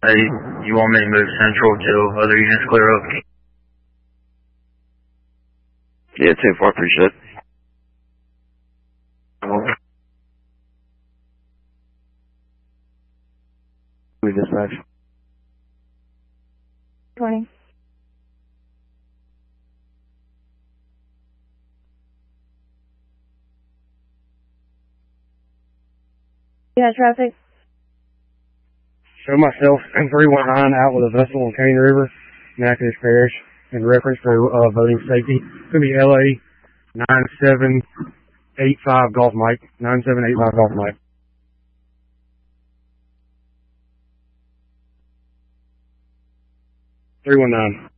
Hey, you want me to move central till other units clear up? Yeah, 10-4, appreciate it. We dispatch. Morning. Yeah, traffic. Show myself and 319 out with a vessel on Cane River, Natchitoches Parish, in reference to voting safety. It's going to be LA 9785 Golf Mike. 9785 Golf Mike. 319.